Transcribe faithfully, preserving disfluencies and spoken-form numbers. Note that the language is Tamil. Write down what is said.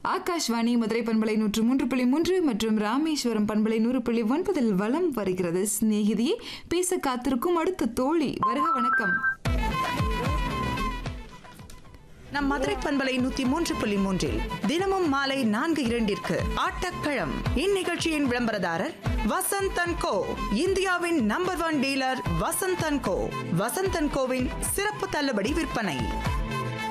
ஆகாஷ்வாணி மதுரை பண்பலை நூற்று மூன்று புள்ளி மூன்று மற்றும் ராமேஸ்வரம் பண்பலை நூறு புள்ளி ஒன்பதில் வலம் வருகிறது சிநேகிதியை பேச காத்திருக்கும் அடுத்த தோழி. வருக, வணக்கம். நம் மதுரை பண்பலை நூத்தி மூன்று புள்ளி மூன்றில் தினமும் மாலை நான்கு இரண்டிற்கு ஆட்டக்களம். இந்நிகழ்ச்சியின் விளம்பரதாரர் வசந்த் அண்ட் கோ, இந்தியாவின் number one dealer Vasanth and go. Vasanth and CoWIN சிறப்பு தள்ளுபடி விற்பனை.